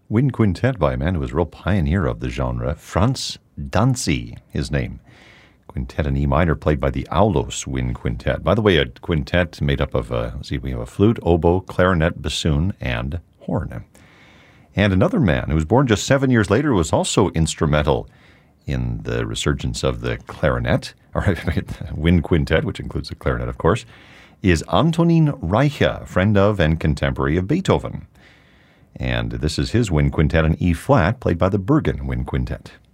Wind quintet by a man who was a real pioneer of the genre, Franz Danzi, his name. Quintet in E minor played by the Aulos Wind Quintet. By the way, a quintet made up of, we have a flute, oboe, clarinet, bassoon, and horn. And another man who was born just 7 years later was also instrumental in the resurgence of the clarinet, or wind quintet, which includes the clarinet, of course, is Antonin Reicha, friend of and contemporary of Beethoven. And this is his wind quintet in E flat, played by the Bergen Wind Quintet.